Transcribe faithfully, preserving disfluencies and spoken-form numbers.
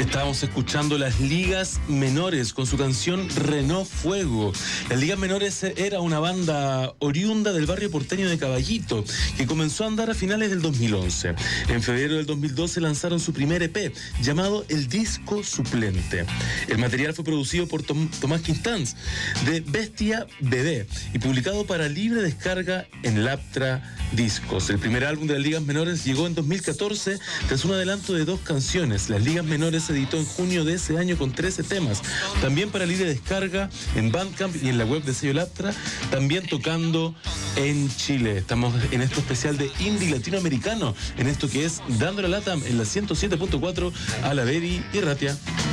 Estábamos escuchando Las Ligas Menores con su canción Renault Fuego. Las Ligas Menores era una banda oriunda del barrio porteño de Caballito, que comenzó a andar a finales del dos mil once. En febrero del dos mil doce lanzaron su primer E P, llamado El Disco Suplente. El material fue producido por Tom- Tomás Quintanz, de Bestia Bebé, y publicado para libre descarga en Laptra Discos. El primer álbum de Las Ligas Menores llegó en dos mil catorce tras un adelanto de dos canciones. Las Ligas Menores se editó en junio de ese año con trece temas, también para libre descarga en Bandcamp y en la web de sello Laptra, también tocando en Chile. Estamos en este especial de indie latinoamericano, en esto que es Dando la Lata en la ciento siete punto cuatro a la Beri y Ratia.